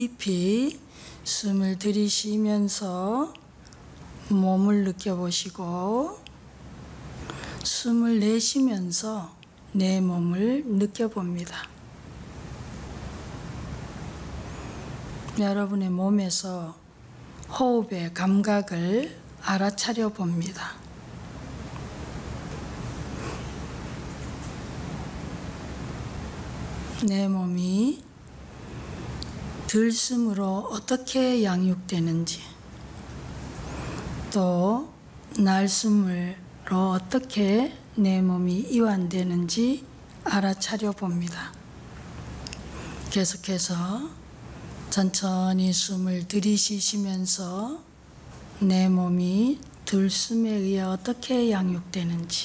깊이 숨을 들이쉬면서 몸을 느껴보시고 숨을 내쉬면서 내 몸을 느껴봅니다. 여러분의 몸에서 호흡의 감각을 알아차려 봅니다. 내 몸이 들숨으로 어떻게 양육되는지, 또 날숨으로 어떻게 내 몸이 이완되는지 알아차려 봅니다. 계속해서 천천히 숨을 들이쉬시면서 내 몸이 들숨에 의해 어떻게 양육되는지,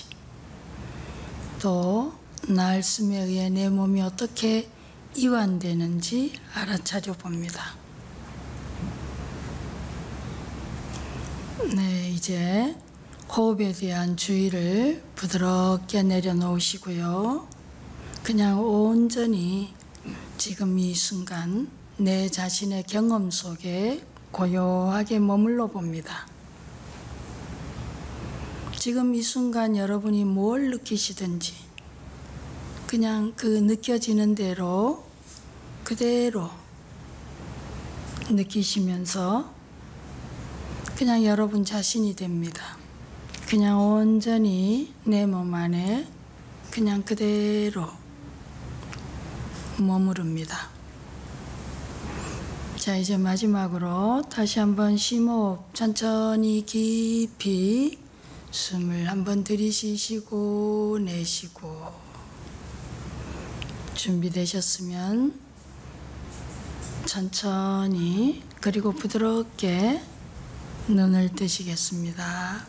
또 날숨에 의해 내 몸이 어떻게 이완되는지 알아차려 봅니다. 네, 이제 호흡에 대한 주의를 부드럽게 내려놓으시고요. 그냥 온전히 지금 이 순간 내 자신의 경험 속에 고요하게 머물러 봅니다. 지금 이 순간 여러분이 뭘 느끼시든지 그냥 그 느껴지는 대로 그대로 느끼시면서 그냥 여러분 자신이 됩니다. 그냥 온전히 내 몸 안에 그냥 그대로 머무릅니다. 자, 이제 마지막으로 다시 한번 심호흡 천천히 깊이 숨을 한번 들이쉬시고 내쉬고, 준비되셨으면 천천히 그리고 부드럽게 눈을 뜨시겠습니다.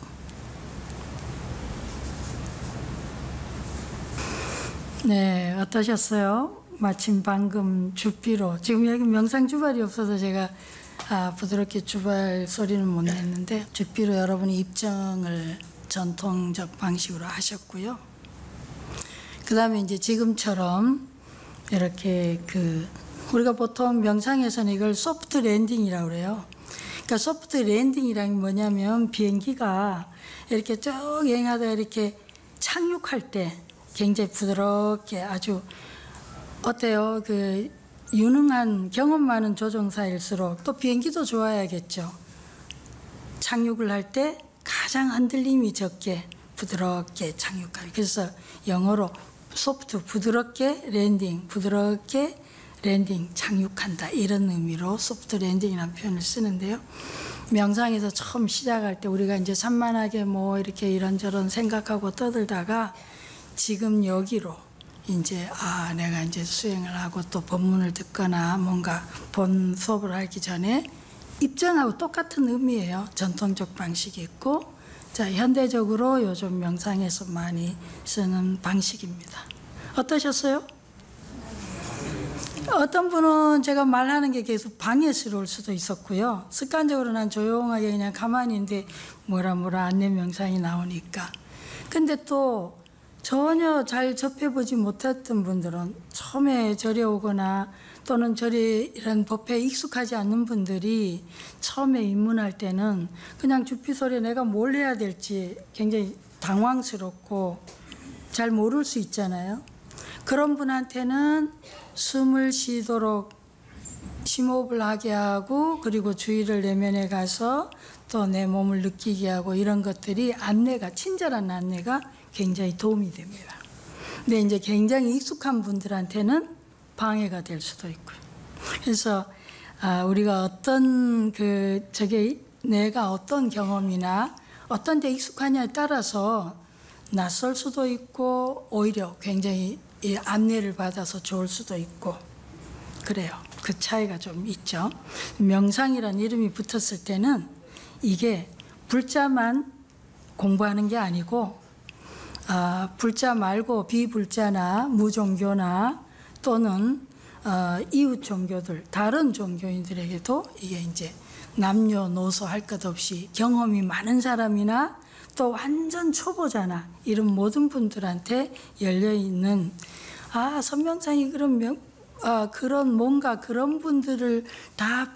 네, 어떠셨어요? 마침 방금 줍비로, 지금 여기 명상 주발이 없어서 제가 부드럽게 주발 소리는 못 냈는데, 줍비로 여러분이 입정을 전통적 방식으로 하셨고요. 그 다음에 이제 지금처럼 이렇게 우리가 보통 명상에서는 이걸 소프트 랜딩이라고 그래요. 그러니까 소프트 랜딩이란 게 뭐냐면 비행기가 이렇게 쭉 여행하다 이렇게 착륙할 때 굉장히 부드럽게 아주 어때요? 유능한 경험 많은 조종사일수록 또 비행기도 좋아야겠죠. 착륙을 할 때 가장 흔들림이 적게 부드럽게 착륙하기. 그래서 영어로 소프트, 부드럽게 랜딩, 부드럽게 랜딩, 착륙한다, 이런 의미로 소프트 랜딩이라는 표현을 쓰는데요. 명상에서 처음 시작할 때 우리가 이제 산만하게 뭐 이렇게 이런저런 생각하고 떠들다가 지금 여기로 이제 내가 이제 수행을 하고 또 법문을 듣거나 뭔가 본 수업을 하기 전에 입정하고 똑같은 의미예요. 전통적 방식이 있고, 자, 현대적으로 요즘 명상에서 많이 쓰는 방식입니다. 어떠셨어요? 어떤 분은 제가 말하는 게 계속 방해스러울 수도 있었고요. 습관적으로 난 조용하게 그냥 가만히 있는데 뭐라 안내 명상이 나오니까. 근데 또 전혀 잘 접해보지 못했던 분들은 처음에 절에 오거나 또는 절에 이런 법회에 익숙하지 않는 분들이 처음에 입문할 때는 그냥 줍비 소리에 내가 뭘 해야 될지 굉장히 당황스럽고 잘 모를 수 있잖아요. 그런 분한테는 숨을 쉬도록 심호흡을 하게 하고, 그리고 주의를 내면에 가서 또 내 몸을 느끼게 하고, 이런 것들이 안내가, 친절한 안내가 굉장히 도움이 됩니다. 근데 이제 굉장히 익숙한 분들한테는 방해가 될 수도 있고요. 그래서 우리가 어떤 내가 어떤 경험이나 어떤 데 익숙하냐에 따라서 낯설 수도 있고 오히려 굉장히 안내를 받아서 좋을 수도 있고 그래요. 그 차이가 좀 있죠. 명상이라는 이름이 붙었을 때는 이게 불자만 공부하는 게 아니고 불자 말고 비불자나 무종교나 또는 이웃 종교들, 다른 종교인들에게도 이게 이제 남녀노소 할 것 없이 경험이 많은 사람이나 또 완전 초보자나 이런 모든 분들한테 열려있는 선명상이 그런 그런 뭔가 그런 분들을 다